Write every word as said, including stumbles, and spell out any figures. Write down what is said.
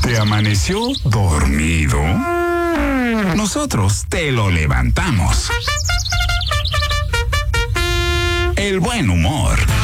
¿Se amaneció dormido? Nosotros te lo levantamos. El buen humor